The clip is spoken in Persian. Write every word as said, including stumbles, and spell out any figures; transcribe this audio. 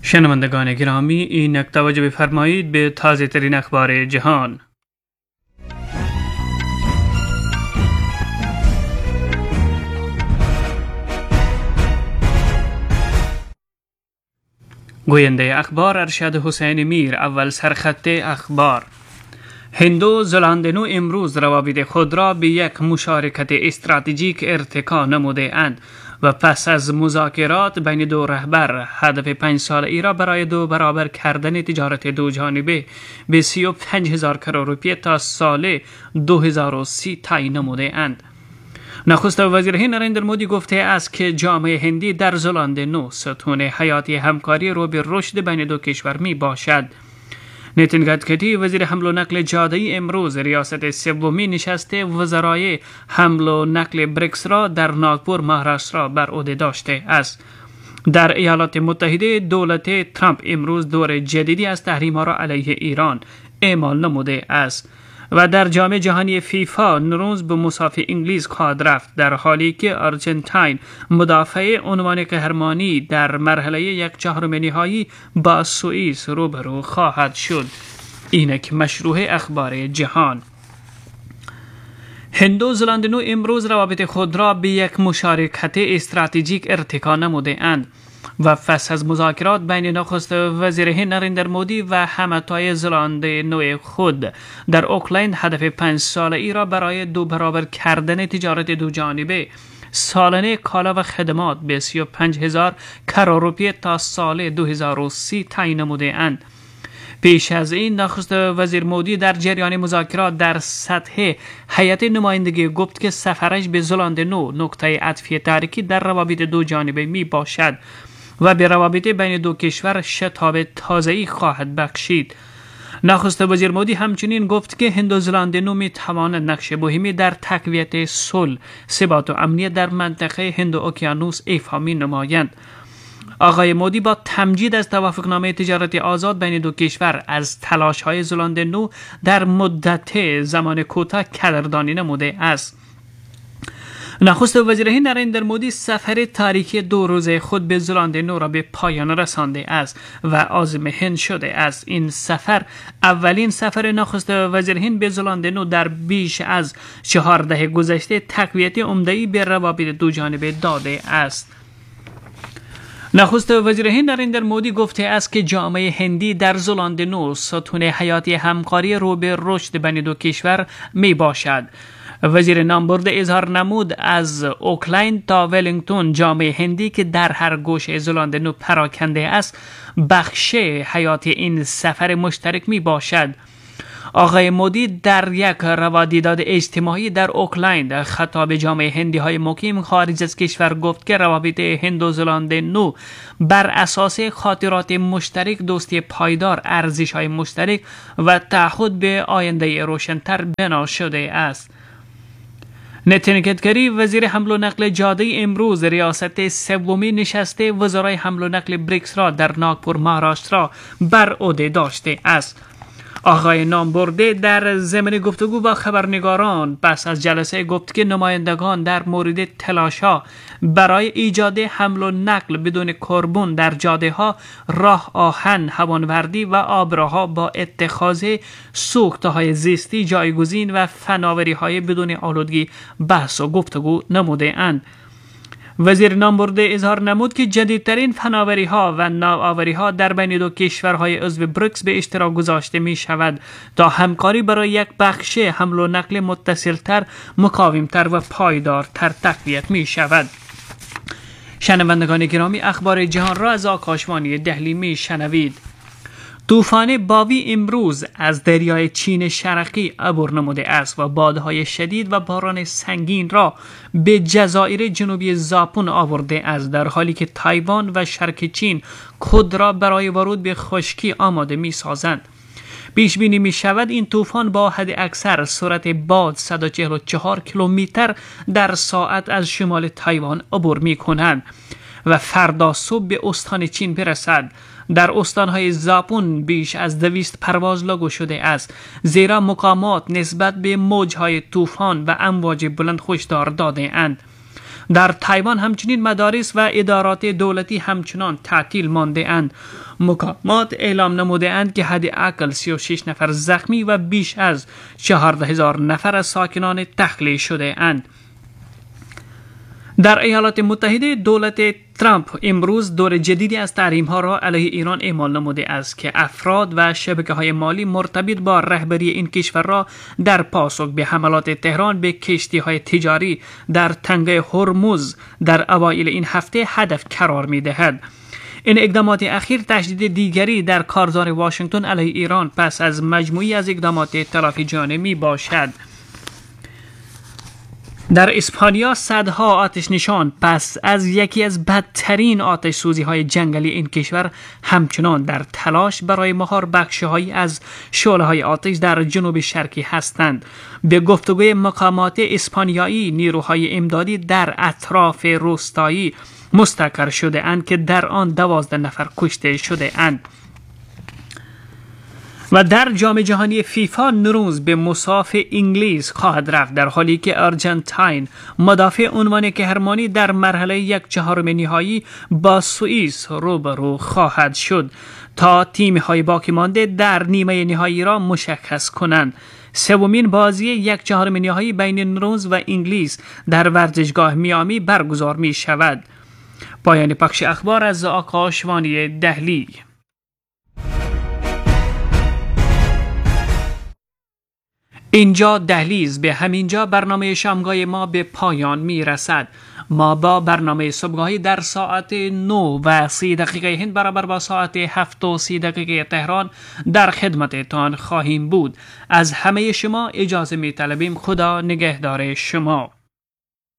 شنوندگان گرامی، این توجه بفرمایید به تازه ترین اخبار جهان. گوینده اخبار ارشد حسین میر. اول سرخط اخبار: هند و زلاند امروز روابط خود را به یک مشارکت استراتژیک ارتقا نموده اند و پس از مذاکرات بین دو رهبر هدف پنج ساله ای را برای دو برابر کردن تجارت دو جانبه به سی و پنج هزار کرور روپیه تا سال دو هزار و سی تعیین نموده اند. نخست وزیر هند نریندر مودی گفته است که جامعه هندی در زلاند نو ستون حیاتی همکاری رو به رشد بین دو کشور می باشد. نیتن گدکری وزیر حمل و نقل جاده‌ای امروز ریاست سومی نشست وزرای حمل و نقل بریکس را در ناگپور مهاراشترا بر عهده داشته است. در ایالات متحده دولت ترامپ امروز دور جدیدی از تحریم‌ها را علیه ایران اعمال نموده است و در جام جهانی فیفا نوروز به مسافی انگلیس خواهد رفت، در حالی که آرژانتین مدافع عنوان قهرمانی در مرحله یک چهارم نهایی با سوئیس روبرو خواهد شد. اینک مشروع اخبار جهان. هند و زلاند نو امروز روابط خود را به یک مشارکت استراتژیک ارتقا نموده اند و پس از مذاکرات بین نخست وزیر هند نریندر مودی و همتای زلاند نو خود در اوکلند هدف پنج ساله ای را برای دو برابر کردن تجارت دو جانبه سالانه کالا و خدمات به سی و پنج هزار کرور روپیه تا سال دو هزار و سی تعیین نموده اند. پیش از این نخست وزیر مودی در جریان مذاکرات در سطح هیئت نمایندگی گفت که سفرش به زلاند نو نقطه عطفی تاریخی در روابط دو جانبه می باشد و به روابط بین دو کشور شتاب تازه‌ای خواهد بخشید. نخست وزیر مودی همچنین گفت که هند و زلاند نو می توانند نقش مهمی در تقویت صلح، ثبات و امنیت در منطقه هند و اقیانوس ایفا می نمایند. آقای مودی با تمجید از توافقنامه تجارتی آزاد بین دو کشور از تلاش‌های زلاند نو در مدت زمان کوتاه قدردانی نموده است. نخست وزیر هند نریندر مودی سفر تاریخی دو روزه خود به زلاند نو را به پایان رسانده است و عازم هند شده است. این سفر اولین سفر نخست وزیر هند به زلاند نو در بیش از چهار دهه گذشته تقویت عمده‌ای به روابط دو جانبه داده است. نخست وزیر هند نریندر مودی گفته است که جامعه هندی در زلاند نو ستون حیاتی همکاری رو به رشد بین دو کشور می باشد. وزیر نامبرده اظهار نمود از اوکلند تا ولینگتون جامعه هندی که در هر گوشه زلاند نو پراکنده است بخش حیاتی این سفر مشترک می باشد. آقای مودی در یک روادیداد اجتماعی در اوکلند خطاب جامعه هندی های مقیم خارج از کشور گفت که روابط هند و زلاند نو بر اساس خاطرات مشترک، دوستی پایدار، ارزش های مشترک و تعهد به آینده روشن‌تر بنا شده است. نیتن گدکری وزیر حمل و نقل جاده‌ای امروز ریاست سومی نشست وزرای حمل و نقل بریکس را در ناگپور مهاراشترا بر عهده داشته است. آقای نامبرده در ضمن گفتگو با خبرنگاران پس از جلسه گفت که نمایندگان در مورد تلاش‌ها برای ایجاد حمل و نقل بدون کربن در جاده‌ها، راه آهن، هوانوردی و آبراها با اتخاذ سوخته‌های زیستی جایگزین و فناوری‌های بدون آلودگی بحث و گفتگو نموده اند. وزیر نامبرده اظهار نمود که جدیدترین فناوری‌ها و نوآوری‌ها در بین دو کشورهای عضو بریکس به اشتراک گذاشته می شود تا همکاری برای یک بخش حمل و نقل متصل‌تر، مقاوم‌تر و پایدارتر تقویت می شود. شنوندگان گرامی، اخبار جهان را از آکاشوانی دهلی می شنوید. طوفان باوی امروز از دریای چین شرقی عبور نموده است و بادهای شدید و باران سنگین را به جزایر جنوبی ژاپن آورده است، در حالی که تایوان و شرق چین خود را برای ورود به خشکی آماده می سازند. پیش بینی می شود این طوفان با حد اکثر سرعت باد صد و چهل و چهار کیلومتر در ساعت از شمال تایوان عبور می کنند و فردا صبح به استان چین برسد. در استانهای ژاپن بیش از دویست پرواز لغو شده است، زیرا مقامات نسبت به موجهای طوفان و امواج بلند هشدار داده اند. در تایوان همچنین مدارس و ادارات دولتی همچنان تعطیل مانده اند. مقامات اعلام نموده اند که حداقل سی و شش نفر زخمی و بیش از چهارده هزار نفر از ساکنان تخلیه شده اند. در ایالات متحده دولت ترامپ امروز دور جدیدی از تحریم ها را علیه ایران اعمال نموده است که افراد و شبکه های مالی مرتبط با رهبری این کشور را در پاسخ به حملات تهران به کشتی های تجاری در تنگه هرمز در اوایل این هفته هدف قرار می دهد. این اقدامات اخیر تشدید دیگری در کارزار واشنگتن علیه ایران پس از مجموعی از اقدامات تلافی جانبی می باشد. در اسپانیا صدها آتش نشان پس از یکی از بدترین آتش سوزی های جنگلی این کشور همچنان در تلاش برای مهار بخش‌هایی از شعله های آتش در جنوب شرقی هستند. به گفتگوی مقامات اسپانیایی نیروهای امدادی در اطراف روستایی مستقر شده اند که در آن دوازده نفر کشته شده اند. و در جام جهانی فیفا نوروز به مصاف انگلیس خواهد رفت، در حالی که آرژانتین مدافع عنوان قهرمانی در مرحله یک چهارم نهایی با سوئیس روبرو خواهد شد تا تیم‌های باقی مانده در نیمه نهایی را مشخص کنند. سومین بازی یک چهارم نهایی بین نوروز و انگلیس در ورزشگاه میامی برگزار می شود. پایان پخش اخبار از آکاشوانی دهلی. اینجا دهلیز، به همینجا برنامه شامگاه ما به پایان می رسد. ما با برنامه صبحگاهی در ساعت نه و سی دقیقه هند برابر با ساعت هفت و سی دقیقه تهران در خدمتتان خواهیم بود. از همه شما اجازه می طلبیم. خدا نگهدار شما.